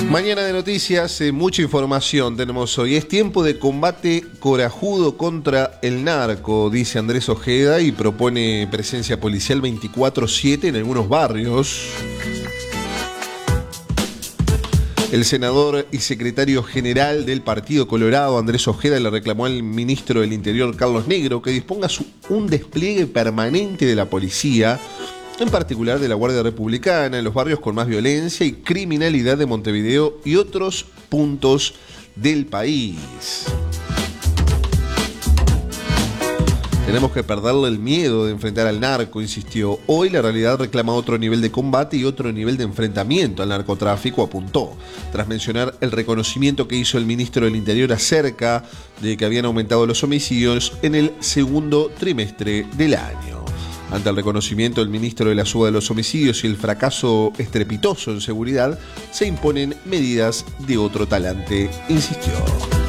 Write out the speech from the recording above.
Mañana de noticias, mucha información tenemos hoy. Es tiempo de combate corajudo contra el narco, dice Andrés Ojeda, y propone presencia policial 24/7 en algunos barrios. El senador y secretario general del Partido Colorado, Andrés Ojeda, le reclamó al ministro del Interior, Carlos Negro, que disponga un despliegue permanente de la policía, en particular de la Guardia Republicana, en los barrios con más violencia y criminalidad de Montevideo y otros puntos del país. Tenemos que perderle el miedo de enfrentar al narco, insistió. Hoy la realidad reclama otro nivel de combate y otro nivel de enfrentamiento al narcotráfico, apuntó, tras mencionar el reconocimiento que hizo el ministro del Interior acerca de que habían aumentado los homicidios en el segundo trimestre del año. Ante el reconocimiento del ministro de la suba de los homicidios y el fracaso estrepitoso en seguridad, se imponen medidas de otro talante, insistió.